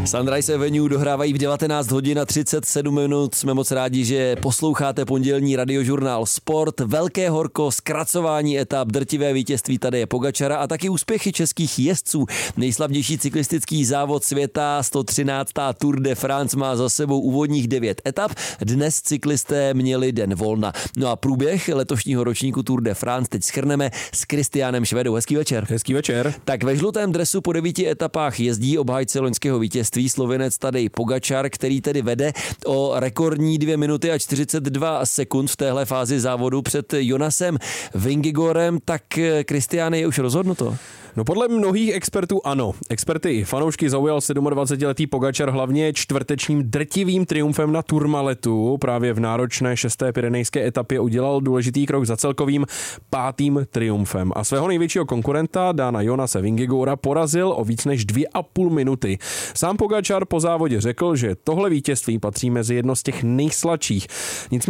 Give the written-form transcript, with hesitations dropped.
Sunrise Avenue dohrávají v 19 hodin a 37 minut. Jsme moc rádi, že posloucháte pondělní radiožurnál Sport. Velké horko, zkracování etap, drtivé vítězství tady je Pogačara a taky úspěchy českých jezdců. Nejslavnější cyklistický závod světa, 113. Tour de France, má za sebou úvodních 9 etap. Dnes cyklisté měli den volna. No a průběh letošního ročníku Tour de France teď shrneme s Kristiánem Švedou. Hezký večer. Hezký večer. Tak ve žlutém dresu po 9 etapách jezdí obhájce loňského vítězství Slovinec Tadej Pogačar, který tedy vede o rekordní 2 minuty a 42 sekund v téhle fázi závodu před Jonasem Vingigorem. Tak Kristiáne, je už rozhodnuto? No podle mnohých expertů ano. Experty i fanoušky zaujal 27letý Pogačar hlavně čtvrtečním drtivým triumfem na Tourmaletu. Právě v náročné 6. pyrenejské etapě udělal důležitý krok za celkovým 5. triumfem. A svého největšího konkurenta Dana Jonase Vingigora porazil o víc než 2,5 minuty. Sám Pogačar po závodě řekl, že tohle vítězství patří mezi jedno z těch nejsladších. Nicméně